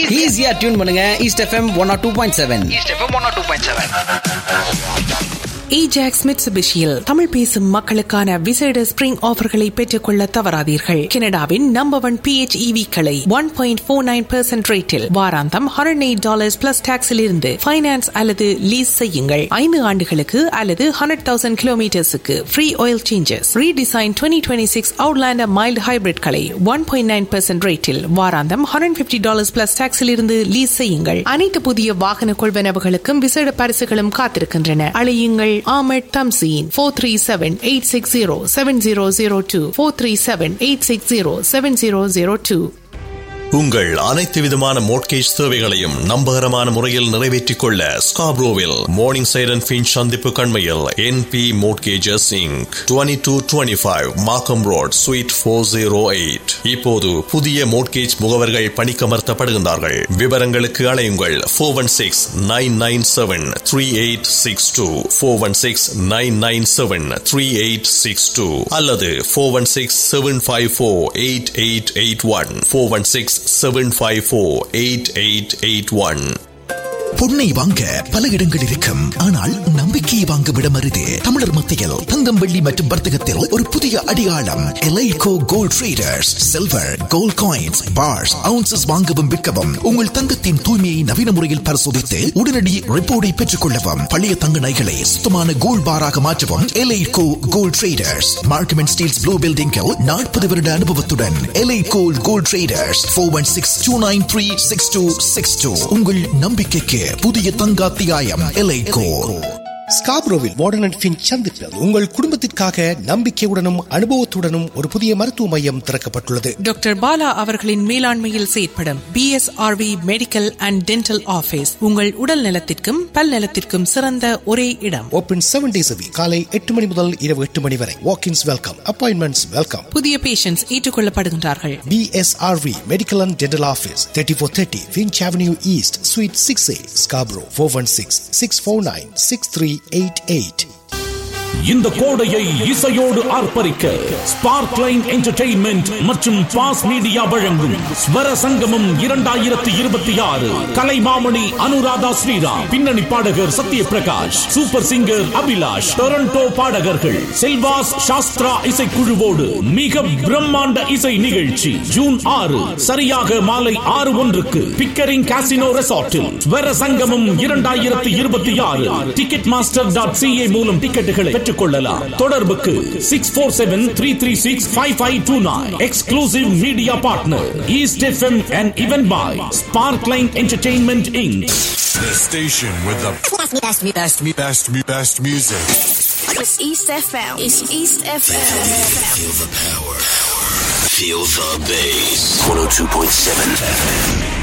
ஈஸியா டியூன் பண்ணுங்க east FM 102.7. Ajax Mitsubishiயில் Tamil பேசும் மக்களுக்கான விசேட ஸ்பிரிங் ஆஃபர்களை பெற்றுக்கொள்ள தவறாதீர்கள். கனடாவின் நம்பர் 1 PHEV களை 1.49% ரேட்டில் வாராந்தம் $108 பிளஸ் டாக்ஸில் இருந்து ஃபைனான்ஸ் அல்லது லீஸ் செய்யுங்கள். 5 ஆண்டுகளுக்கு அல்லது 100,000 கிலோமீட்டர்ஸுக்கு free oil changes. Redesign 2026 Outlander mild hybrid களை 1.9% ரேட்டில் வாராந்தம் $150 பிளஸ் டாக்ஸில் இருந்து லீஸ் செய்யுங்கள். அனைத்து புதிய வாகன கொள்வனவுகளுக்கும் விசேட பரிசுகளும் காத்திருக்கின்றன. அழையுங்கள் Ahmed Tamzeen 437-860-7002 437-860-7002. உங்கள் அனைத்து விதமான மோட்கேஜ் தேவைகளையும் நம்பகரமான முறையில் நிறைவேற்றிக் கொள்ள ஸ்காப்ரோவில் மார்னிங் சைட் அண்ட் ஃபின்ச் சந்திப்பு கண்மையில் NP Mortgages Inc. 2225 மார்க்கம் ரோட் ஸ்வீட் 408. இப்போது புதிய மோட்கேஜ் முகவர்கள் பணிக்கமர்த்தப்படுகின்றார்கள். விவரங்களுக்கு அழையுங்கள் 416-997-3862 416-997-3862 அல்லது 416-754-8881 416-754-8881. பொன்னை வாங்க பல இடங்கள் இருக்கும், ஆனால் நம்பிக்கையை வாங்கும் இடம் அரிது. தமிழர் மத்தியில் தங்கம் வெள்ளி மற்றும் வர்த்தகத்தில் ஒரு புதிய அடையாளம் எலைகோ gold traders. Silver gold coins parse ounces வாங்கவும் விற்கவும், உங்கள் தங்கத்தின் தூய்மையை நவீன முறையில் பரிசோதித்து உடனடி ரிப்போர்ட்டை பெற்றுக் கொள்ளவும், பழைய தங்க நகைகளை சுத்தமான கோல்ட் பாராக மாற்றவும் எலைகோ gold traders. Markham and Steeles blue பில்டிங்கில் 40 வருட அனுபவத்துடன் எலைகோ கோல்ட் ட்ரேடர்ஸ். 416-293-6262. உங்கள் நம்பிக்கைக்கு புதிய தங்காத்தியாயம் எலைகோ. ஸ்காப்ரோவில் வார்டன் அண்ட் ஃபின்ச் சந்திப்பில் உங்கள் குடும்பத்திற்காக நம்பிக்கையுடனும் அனுபவத்துடனும் ஒரு புதிய மருத்துவ மையம் திறக்கப்பட்டுள்ளது. டாக்டர் பாலா அவர்களின் மேலாண்மையில் செயற்படும் BSRV medical and dental office உங்கள் உடல் நலத்திற்கும் பல் நலத்திற்கும் சிறந்த ஒரே இடம். Open 7 days a week. காலை 8 மணி முதல் இரவு 8 மணி வரை. வாக்-இன்ஸ் வெல்கம், அப்பாயின்மெண்ட்ஸ் வெல்கம். புதிய patients ஏற்றுக்கொள்ளப்படுகின்றார்கள். BSRV medical and dental office 3430 Finch Avenue East Suite 6A Scarborough 416-649-6388. இந்த கோடையை இசையோடு ஆர்ப்பரிக்க ஸ்பார்க்லைன் என்டர்டெயின்மெண்ட் மற்றும் பாஸ் மீடியா வழங்கும் ஸ்வர சங்கமம் 2026. கலைமாமணி அனுராதா ஸ்ரீராம், பின்னணி பாடகர் Sathyaprakash, super singer Abhilash, Toronto பாடகர்கள் செல்வாஸ் சாஸ்திரா இசைக்குழுவோடு மிக பிரம்மாண்ட இசை நிகழ்ச்சி ஜூன் 6 சரியாக மாலை 6:01 பிக்கரிங் காசினோ ரெசார்ட்டில் ஸ்வர சங்கமம் 2026. ticketmaster.ca மூலம் டிக்கெட்டுகளை பெற்றுக் கொள்ளலாம். தொடர்புக்கு 647-336-5529. Exclusive media partner east FM and event by Sparkline Entertainment Inc. The station with the best music. It's East FM. It's East FM. Feel the power. Feel the bass. 102.7 FM.